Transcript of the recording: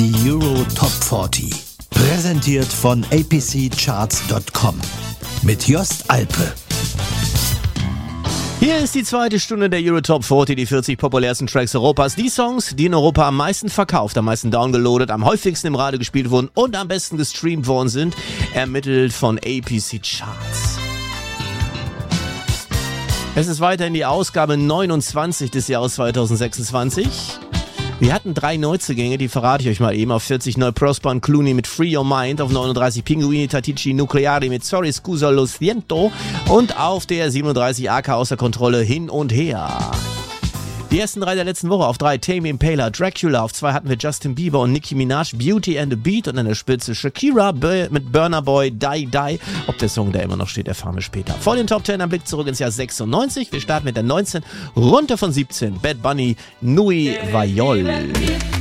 Die Euro Top 40. Präsentiert von apccharts.com. Mit Jost Alpe. Hier ist die zweite Stunde der Euro Top 40, die 40 populärsten Tracks Europas. Die Songs, die in Europa am meisten verkauft, am meisten downgeloadet, am häufigsten im Radio gespielt wurden und am besten gestreamt worden sind, ermittelt von APC Charts. Es ist weiterhin die Ausgabe 29 des Jahres 2026. Wir hatten 3 Neuzugänge, die verrate ich euch mal eben. Auf 40 neu Prosper und Clooney mit Free Your Mind. Auf 39 Pinguini Tatici Nucleari mit Sorry Scusa Lo Siento. Und auf der 37 AK außer Kontrolle Hin und Her. Die ersten 3 der letzten Woche. Auf 3 Tame Impala, Dracula. Auf 2 hatten wir Justin Bieber und Nicki Minaj, Beauty and the Beat. Und an der Spitze Shakira mit Burna Boy, Die Die. Ob der Song da immer noch steht, erfahren wir später. Vor den Top 10 ein Blick zurück ins Jahr 96. Wir starten mit der 19, runter von 17. Bad Bunny, Nui Vayol.